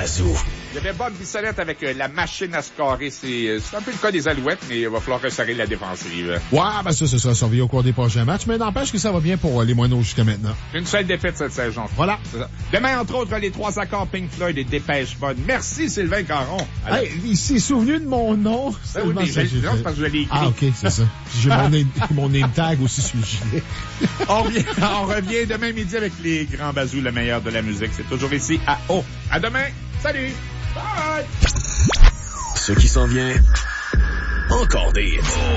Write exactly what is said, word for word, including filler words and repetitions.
Bazou. Il y avait Bob Bissonnette avec euh, la machine à scorer. C'est, c'est un peu le cas des Alouettes, mais il va falloir resserrer la défensive. Ouais, ben ça, ce sera surveillé au cours des prochains matchs, mais n'empêche que ça va bien pour les Moineaux jusqu'à maintenant. Une seule défaite cette saison. Voilà. Demain, entre autres, les trois accords Pink Floyd et Dépêche Mode. Merci, Sylvain Caron. Hey, il s'est souvenu de mon nom. Ben oui, mais je, non, c'est parce que je l'ai écrit. Ah, OK, c'est ça. J'ai mon name, mon name tag aussi sur le gilet. on, revient, on revient demain midi avec les grands bazous, le meilleur de la musique. C'est toujours ici à O. À demain. Salut. Bye! Ce qui s'en vient, encore des hits.